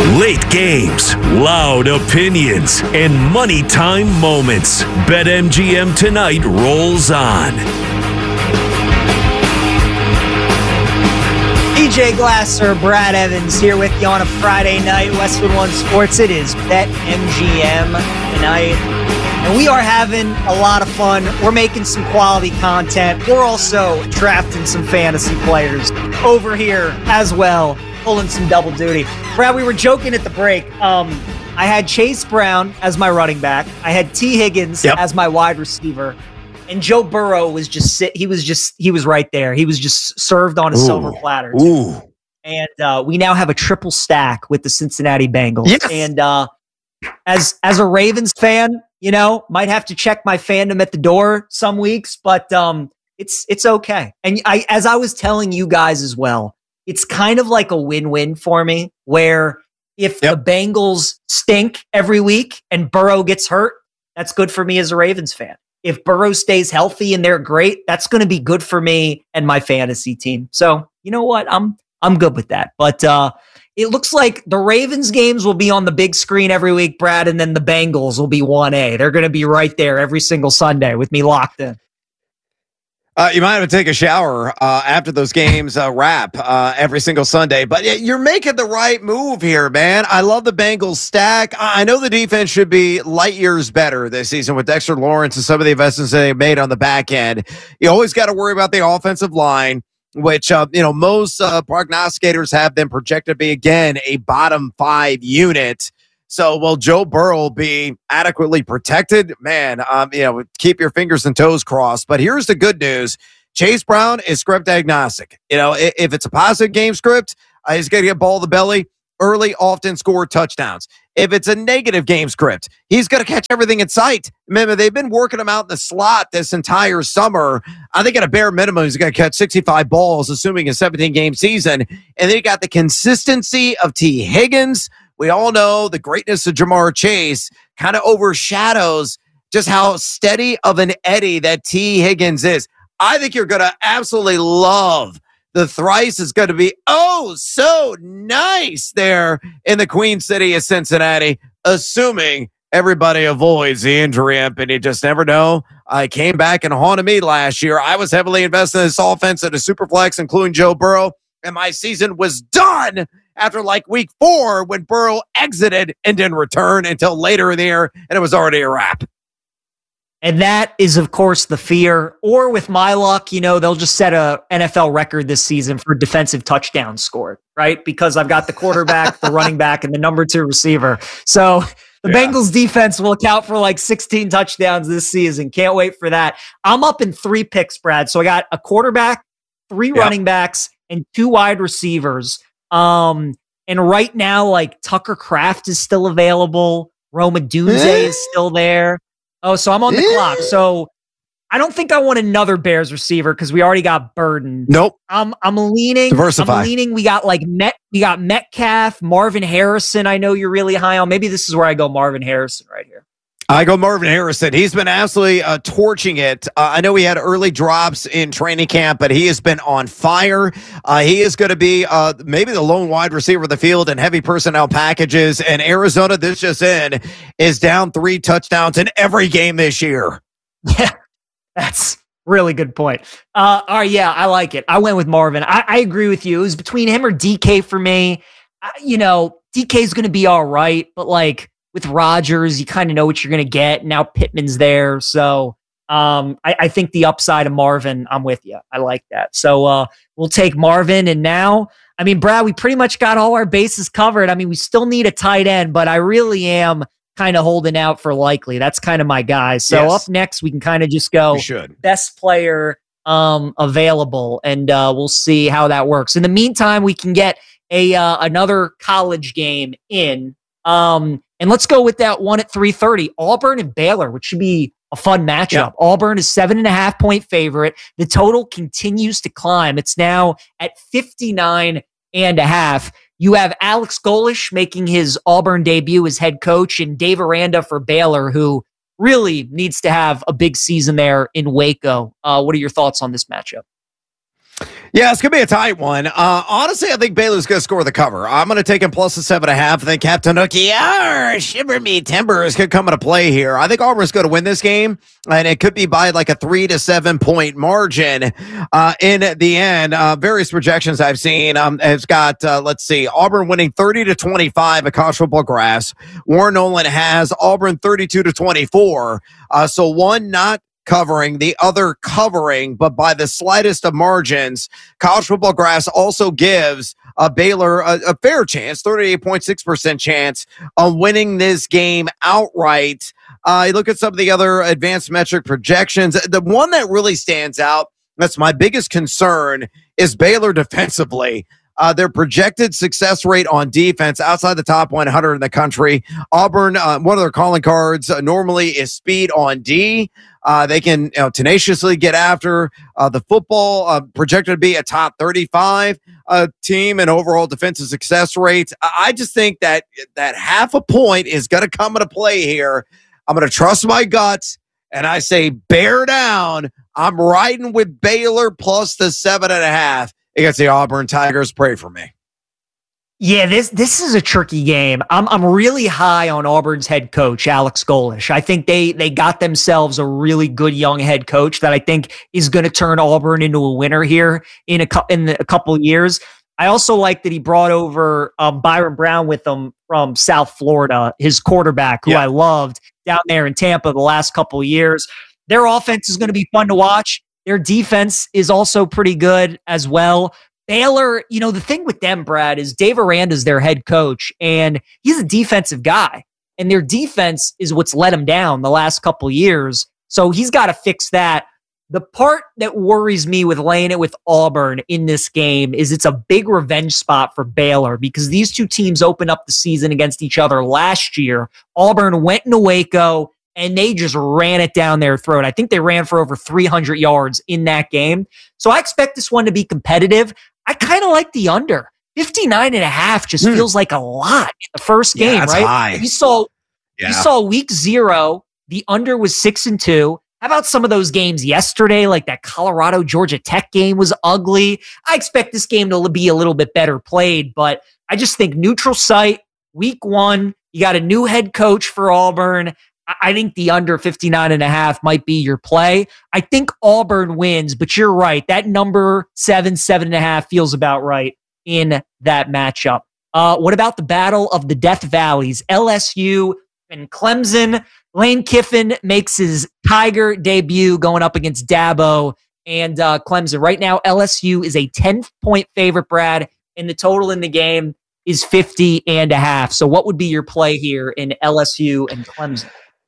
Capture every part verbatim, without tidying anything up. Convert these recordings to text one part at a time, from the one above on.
Late games, loud opinions, and money time moments. BetMGM Tonight rolls on. D J Glasser, Brad Evans here with you on a Friday night. Westwood One Sports. It is BetMGM Tonight. And we are having a lot of fun. We're making some quality content. We're also drafting some fantasy players over here as well, pulling some double duty. Brad, we were joking at the break. Um, I had Chase Brown as my running back. I had T. Higgins yep. as my wide receiver. And Joe Burrow was just sit. He was just he was right there. He was just served on a Ooh. silver platter. Ooh. And uh, we now have a triple stack with the Cincinnati Bengals. Yes. And uh, as as a Ravens fan, you know, might have to check my fandom at the door some weeks, but um, it's it's okay. And I, as I was telling you guys as well, it's kind of like a win-win for me. Where if yep. the Bengals stink every week and Burrow gets hurt, that's good for me as a Ravens fan. If Burrow stays healthy and they're great, that's going to be good for me and my fantasy team. So you know what, I'm I'm good with that. But uh, it looks like the Ravens games will be on the big screen every week, Brad, and then the Bengals will be one A. They're going to be right there every single Sunday with me locked in. Uh, you might have to take a shower uh, after those games uh, wrap uh, every single Sunday. But you're making the right move here, man. I love the Bengals stack. I know the defense should be light years better this season with Dexter Lawrence and some of the investments that they made on the back end. You always got to worry about the offensive line, which, uh, you know, most uh, prognosticators have them projected to be, again, a bottom five unit. So will Joe Burrow be adequately protected? Man, um, you know, keep your fingers and toes crossed. But here's the good news. Chase Brown is script agnostic. You know, if, if it's a positive game script, uh, he's going to get ball to the belly early, often score touchdowns. If it's a negative game script, he's going to catch everything in sight. Remember, they've been working him out in the slot this entire summer. I think at a bare minimum, he's going to catch sixty-five balls, assuming a seventeen-game season. And then you got the consistency of T. Higgins. We all know the greatness of Jamar Chase kind of overshadows just how steady of an Eddie that T. Higgins is. I think you're going to absolutely love the thrice is going to be, oh, so nice there in the Queen City of Cincinnati, assuming everybody avoids the injury imp, and you just never know. I came back and haunted me last year. I was heavily invested in this offense at a superflex, including Joe Burrow, and my season was done after like week four when Burrow exited and didn't return until later in the year, and it was already a wrap. And that is, of course, the fear. Or with my luck, you know, they'll just set a N F L record this season for defensive touchdowns scored, right? Because I've got the quarterback, the running back, and the number two receiver. So the yeah. Bengals defense will account for like sixteen touchdowns this season. Can't wait for that. I'm up in three picks, Brad. So I got a quarterback, three yep. running backs, and two wide receivers. Um, and right now, like Tucker Kraft is still available. Roma Dunze is still there. Oh, so I'm on the clock. So I don't think I want another Bears receiver because we already got Burden. Nope. I'm I'm leaning. Diversify. I'm leaning. We got like Met. We got Metcalf, Marvin Harrison. I know you're really high on. Maybe this is where I go Marvin Harrison right here. I go Marvin Harrison. He's been absolutely uh, torching it. Uh, I know he had early drops in training camp, but he has been on fire. Uh, he is going to be uh, maybe the lone wide receiver of the field in heavy personnel packages. And Arizona, this just in, is down three touchdowns in every game this year. Yeah, that's really good point. Uh, all right, yeah, I like it. I went with Marvin. I, I agree with you. It was between him or D K for me. I, you know, D K is going to be all right, but like, with Rodgers, you kind of know what you're going to get. Now Pittman's there. So um, I, I think the upside of Marvin, I'm with you. I like that. So uh, we'll take Marvin. And now, I mean, Brad, we pretty much got all our bases covered. I mean, we still need a tight end, but I really am kind of holding out for Likely. That's kind of my guy. So yes. Up next, we can kind of just go best player um, available, and uh, we'll see how that works. In the meantime, we can get a uh, another college game in. Um, And let's go with that one at three thirty, Auburn and Baylor, which should be a fun matchup. Yeah. Auburn is seven and a half point favorite. The total continues to climb. It's now at fifty-nine and a half. You have Alex Golesh making his Auburn debut as head coach, and Dave Aranda for Baylor, who really needs to have a big season there in Waco. Uh, what are your thoughts on this matchup? Yeah, it's going to be a tight one. Uh, honestly, I think Baylor's going to score the cover. I'm going to take him plus the seven and a half. I think Captain Nookie, ah, shiver me timbers, could come into play here. I think Auburn's going to win this game, and it could be by like a three to seven point margin uh, in the end. Uh, various projections I've seen um, has got, uh, let's see, Auburn winning thirty to twenty-five at college football grass. Warren Nolan has Auburn thirty-two to twenty-four. Uh, so one not covering, the other covering, but by the slightest of margins. College football grass also gives uh, Baylor a, a fair chance, thirty-eight point six percent chance of winning this game outright. Uh, you look at some of the other advanced metric projections. The one that really stands out, that's my biggest concern, is Baylor defensively. Uh, their projected success rate on defense outside the top one hundred in the country. Auburn, uh, one of their calling cards uh, normally is speed on D. Uh, they can you know, tenaciously get after uh, the football, uh, projected to be a top thirty-five uh, team and overall defensive success rates. I, I just think that that half a point is going to come into play here. I'm going to trust my gut, and I say bear down. I'm riding with Baylor plus the seven and a half against the Auburn Tigers. Pray for me. Yeah, this this is a tricky game. I'm I'm really high on Auburn's head coach, Alex Golesh. I think they they got themselves a really good young head coach that I think is going to turn Auburn into a winner here in a in a couple years. I also like that he brought over um, Byron Brown with him from South Florida, his quarterback, who yeah. I loved down there in Tampa the last couple of years. Their offense is going to be fun to watch. Their defense is also pretty good as well. Baylor, you know, the thing with them, Brad, is Dave Aranda's their head coach, and he's a defensive guy. And their defense is what's let him down the last couple years. So he's got to fix that. The part that worries me with laying it with Auburn in this game is it's a big revenge spot for Baylor because these two teams opened up the season against each other last year. Auburn went into Waco, and they just ran it down their throat. I think they ran for over three hundred yards in that game. So I expect this one to be competitive. I kind of like the under. fifty-nine and a half just mm. feels like a lot in the first game, yeah, right? High. You saw, yeah. you saw week zero, the under was six and two. How about some of those games yesterday, like that Colorado Georgia Tech game was ugly? I expect this game to be a little bit better played, but I just think neutral site, week one, you got a new head coach for Auburn. I think the under fifty-nine and a half might be your play. I think Auburn wins, but you're right. That number seven, seven and a half feels about right in that matchup. Uh, what about the battle of the Death Valleys? L S U and Clemson. Lane Kiffin makes his Tiger debut going up against Dabo and uh, Clemson. Right now, L S U is a ten-point favorite, Brad, and the total in the game is fifty and a half. So what would be your play here in L S U and Clemson?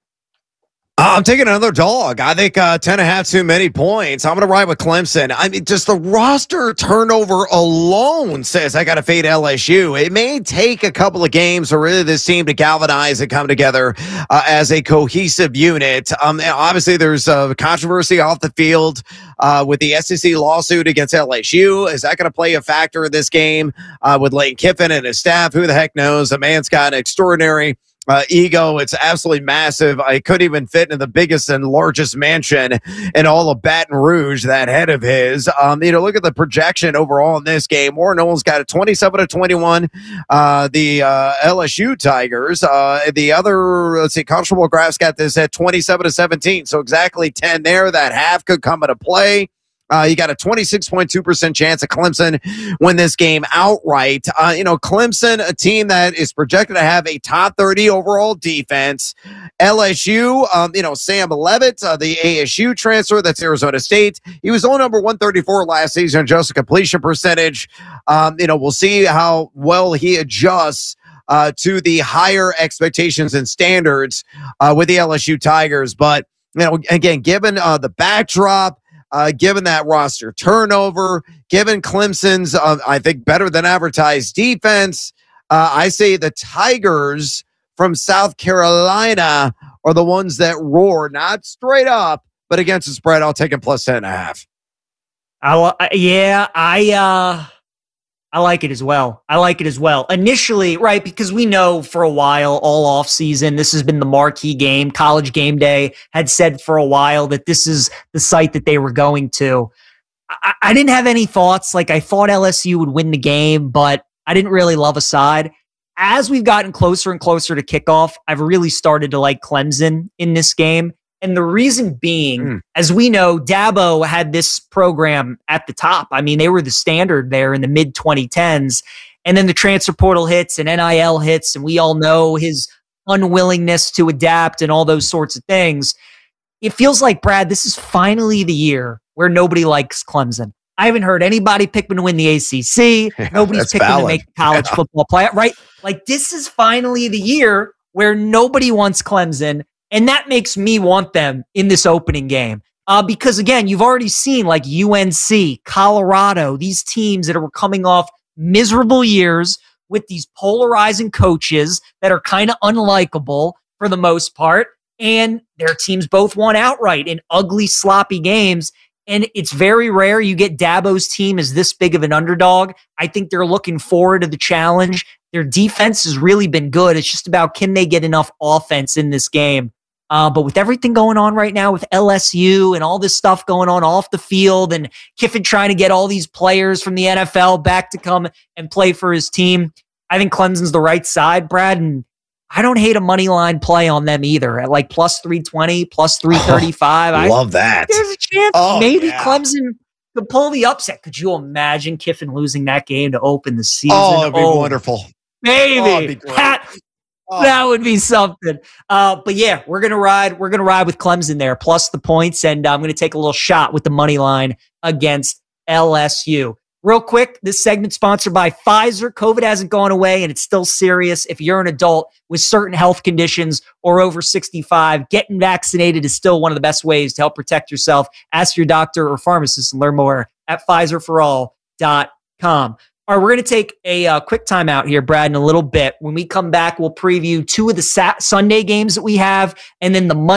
Uh, I'm taking another dog. I think uh, ten and a half too many points. I'm going to ride with Clemson. I mean, just the roster turnover alone says I got to fade L S U. It may take a couple of games for really this team to galvanize and come together uh, as a cohesive unit. Um, obviously, there's uh, controversy off the field uh, with the S E C lawsuit against L S U. Is that going to play a factor in this game uh, with Lane Kiffin and his staff? Who the heck knows? The man's got an extraordinary Uh, ego. It's absolutely massive. I couldn't even fit in the biggest and largest mansion in all of Baton Rouge, that head of his. Um, you know, look at the projection overall in this game. Warren Nolan's got a twenty-seven to twenty-one. Uh, the uh, L S U Tigers. Uh, the other, let's see, College Football Graphs got this at twenty-seven to seventeen. So exactly ten there. That half could come into play. Uh, you got a twenty-six point two percent chance of Clemson win this game outright. Uh, you know, Clemson, a team that is projected to have a top thirty overall defense. L S U, um, you know, Sam Levitt, uh, the A S U transfer, that's Arizona State. He was only number one thirty-four last season in just a completion percentage. Um, you know, we'll see how well he adjusts uh, to the higher expectations and standards uh, with the L S U Tigers. But, you know, again, given uh, the backdrop, Uh, given that roster turnover, given Clemson's, uh, I think, better than advertised defense, uh, I say the Tigers from South Carolina are the ones that roar, not straight up, but against the spread. I'll take them plus ten and a half. I, yeah, I, uh, I like it as well. I like it as well. Initially, right, because we know for a while, all off season, this has been the marquee game. College Game Day had said for a while that this is the site that they were going to. I, I didn't have any thoughts. Like, I thought L S U would win the game, but I didn't really love a side. As we've gotten closer and closer to kickoff, I've really started to like Clemson in this game. And the reason being, mm. as we know, Dabo had this program at the top. I mean, they were the standard there in the mid twenty tens. And then the transfer portal hits and N I L hits, and we all know his unwillingness to adapt and all those sorts of things. It feels like, Brad, this is finally the year where nobody likes Clemson. I haven't heard anybody pick them to win the A C C. Yeah, Nobody's picked them to make the college yeah. football playoff, right? Like, this is finally the year where nobody wants Clemson. And that makes me want them in this opening game. Uh, because, again, you've already seen like U N C, Colorado, these teams that are coming off miserable years with these polarizing coaches that are kind of unlikable for the most part. And their teams both won outright in ugly, sloppy games. And it's very rare you get Dabo's team as this big of an underdog. I think they're looking forward to the challenge. Their defense has really been good. It's just about, can they get enough offense in this game? Uh, but with everything going on right now with L S U and all this stuff going on off the field, and Kiffin trying to get all these players from the N F L back to come and play for his team, I think Clemson's the right side, Brad. And I don't hate a money line play on them either at like plus three twenty, plus three thirty-five. Oh, I love that. There's a chance oh, maybe yeah. Clemson could pull the upset. Could you imagine Kiffin losing that game to open the season? Oh, it'd be oh, wonderful. Maybe. Oh, it'd be great. That, Oh. That would be something. Uh, but yeah, we're gonna ride. We're gonna ride with Clemson there, plus the points, and uh, I'm gonna take a little shot with the money line against L S U. Real quick, this segment sponsored by Pfizer. COVID hasn't gone away, and it's still serious. If you're an adult with certain health conditions or over sixty-five, getting vaccinated is still one of the best ways to help protect yourself. Ask your doctor or pharmacist and learn more at Pfizer for all dot com. All right, we're going to take a uh, quick time out here, Brad, in a little bit. When we come back, we'll preview two of the Sat- Sunday games that we have, and then the Monday